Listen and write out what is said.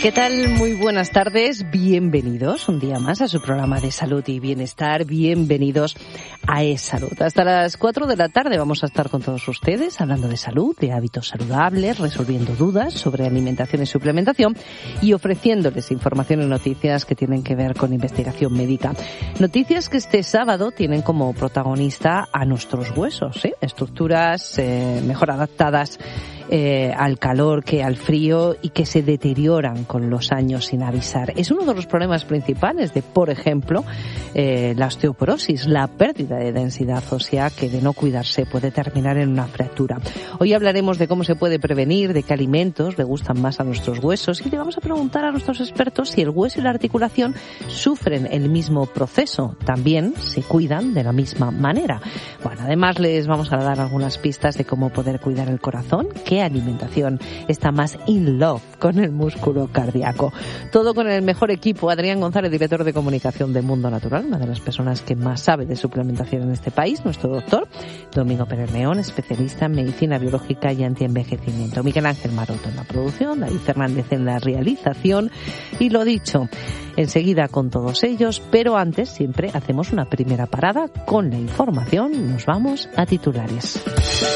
¿Qué tal? Muy buenas tardes. Bienvenidos un día más a su programa de salud y bienestar. Bienvenidos a eSalud. Hasta las 4 de la tarde vamos a estar con todos ustedes hablando de salud, de hábitos saludables, resolviendo dudas sobre alimentación y suplementación y ofreciéndoles información y noticias que tienen que ver con investigación médica. Noticias que este sábado tienen como protagonista a nuestros huesos, estructuras mejor adaptadas al calor que al frío y que se deterioran con los años sin avisar. Es uno de los problemas principales de, por ejemplo, la osteoporosis, la pérdida de densidad ósea que de no cuidarse puede terminar en una fractura. Hoy hablaremos de cómo se puede prevenir, de qué alimentos le gustan más a nuestros huesos y le vamos a preguntar a nuestros expertos si el hueso y la articulación sufren el mismo proceso, también se cuidan de la misma manera. Bueno, además les vamos a dar algunas pistas de cómo poder cuidar el corazón, qué alimentación está más in love con el músculo cardíaco. Todo con el mejor equipo. Adrián González, director de comunicación de Mundo Natural, una de las personas que más sabe de suplementación en este país, nuestro doctor Domingo Pérez León, especialista en medicina biológica y antienvejecimiento, Miguel Ángel Maroto en la producción, David Fernández en la realización y lo dicho, enseguida con todos ellos, pero antes siempre hacemos una primera parada con la información. Nos vamos a titulares.